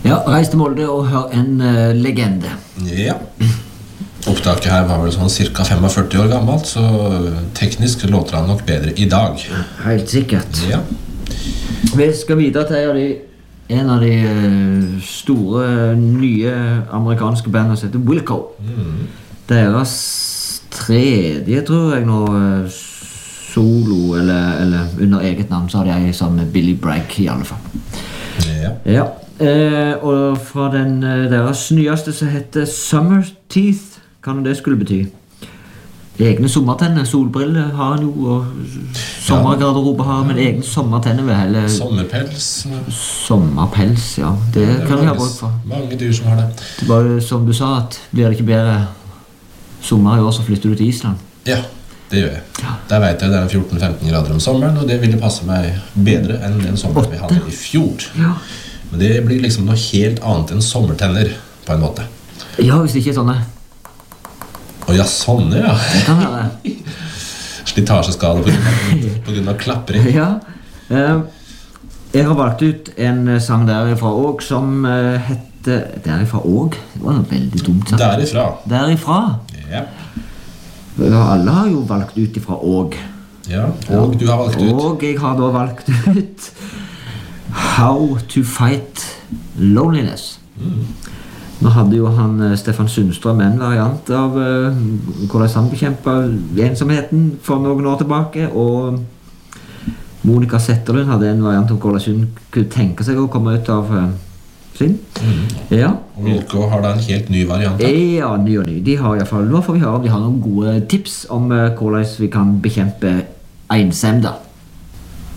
Ja, reis til Molde og hør en legende. Ja. Opptaket her var vel sånn cirka 45 år gammelt, så teknisk låter han nok bedre i dag. Helt sikkert. Ja. Vi skal videre til en av de store, nye amerikanske bandene som heter Wilco. Deres tredje, tror jeg nå, solo, eller under eget navn, så har de en sammen med Billy Bragg i alle fall. Ja. Og fra deres nyeste som heter Summer Teeth, hva det skulle bety. Egne sommertenner, solbriller har han jo, og sommergarderobe har, men egne sommertenner ved hele... Sommerpels. Sommerpels, ja. Det kan vi ha brukt for. Mange dyr som har det. Det var som du sa, at blir det ikke bedre sommer i år, så flytter du til Island. Ja, det gjør jeg. Der vet jeg det er 14-15 grader om sommeren, og det ville passe meg bedre enn den sommeren vi hadde i fjor. Ja. Men det blir liksom noe helt annet enn sommertenner, på en måte. Ja, hvis det ikke er sånne. Å ja, sånne, ja. Det kan være. Slitasjeskade på grunn av klapring. Ja. Jeg har valgt ut en sang derifra også, som heter... Derifra også? Det var noe veldig dumt sagt. Derifra. Derifra? Ja. Ja, alle har jo valgt ut ifra også. Ja, og du har valgt ut. Og jeg har da valgt ut How to Fight Loneliness. Nå hadde jo han Stefan Sundstrøm en variant av hvordan han bekjempet ensomheten for noen år tilbake, og Monica Zetterlund hadde en variant av hvordan hun kunne tenke seg å komme ut av sin. Ja. Og Wilco har da en helt ny variant. Ja, ny og ny. De har I hvert fall, nå får vi høre om de har noen gode tips om hvordan vi kan bekjempe ensomhet.